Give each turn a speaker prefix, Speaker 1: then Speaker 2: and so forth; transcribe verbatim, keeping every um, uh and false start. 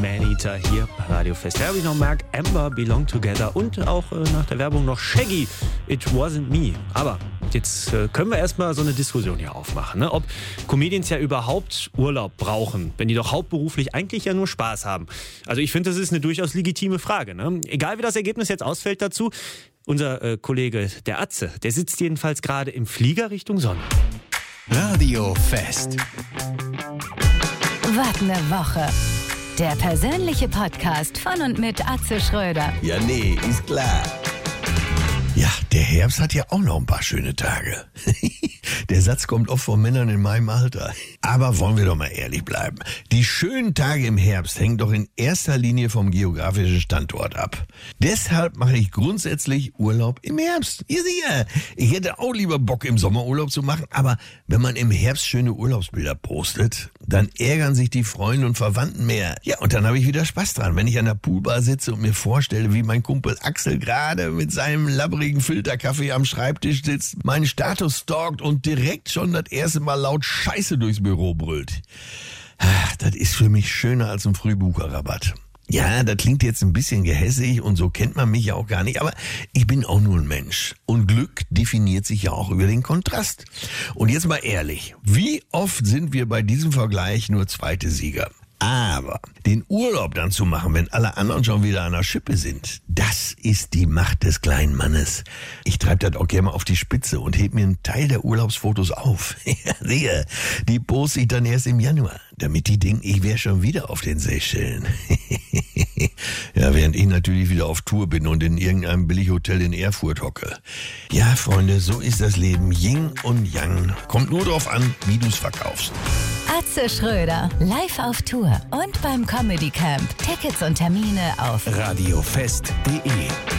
Speaker 1: Maneater hier bei Radio Fest. Ja, wie ich noch mag, Amber, Belong Together und auch äh, nach der Werbung noch Shaggy, It Wasn't Me. Aber jetzt äh, können wir erstmal so eine Diskussion hier aufmachen, ne? Ob Comedians ja überhaupt Urlaub brauchen, wenn die doch hauptberuflich eigentlich ja nur Spaß haben. Also ich finde, das ist eine durchaus legitime Frage, ne? Egal wie das Ergebnis jetzt ausfällt dazu, unser äh, Kollege, der Atze, der sitzt jedenfalls gerade im Flieger Richtung Sonne.
Speaker 2: Radio Fest.
Speaker 3: Was ne Woche. Der persönliche Podcast von und mit Atze Schröder.
Speaker 2: Ja, nee, ist klar. Ja, der Herbst hat ja auch noch ein paar schöne Tage. Der Satz kommt oft von Männern in meinem Alter. Aber wollen wir doch mal ehrlich bleiben. Die schönen Tage im Herbst hängen doch in erster Linie vom geografischen Standort ab. Deshalb mache ich grundsätzlich Urlaub im Herbst. Ja, sicher. Ich hätte auch lieber Bock, im Sommer Urlaub zu machen. Aber wenn man im Herbst schöne Urlaubsbilder postet, dann ärgern sich die Freunde und Verwandten mehr. Ja, und dann habe ich wieder Spaß dran, wenn ich an der Poolbar sitze und mir vorstelle, wie mein Kumpel Axel gerade mit seinem labbrigen Filterkaffee am Schreibtisch sitzt, meinen Status stalkt und direkt schon das erste Mal laut Scheiße durchs Büro brüllt. Ach, das ist für mich schöner als ein Frühbucherrabatt. Ja, das klingt jetzt ein bisschen gehässig und so kennt man mich ja auch gar nicht, aber ich bin auch nur ein Mensch. Und Glück definiert sich ja auch über den Kontrast. Und jetzt mal ehrlich, wie oft sind wir bei diesem Vergleich nur zweite Sieger? Aber den Urlaub dann zu machen, wenn alle anderen schon wieder an der Schippe sind, das ist die Macht des kleinen Mannes. Ich treibe das auch gerne mal auf die Spitze und heb mir einen Teil der Urlaubsfotos auf. Ja, sehe, die poste ich dann erst im Januar, damit die denken, ich wäre schon wieder auf den Seychellen. Ja, während ich natürlich wieder auf Tour bin und in irgendeinem Billighotel in Erfurt hocke. Ja, Freunde, so ist das Leben. Yin und Yang. Kommt nur drauf an, wie du's verkaufst.
Speaker 3: Atze Schröder, live auf Tour und beim Comedy Camp. Tickets und Termine auf
Speaker 2: radiofest punkt de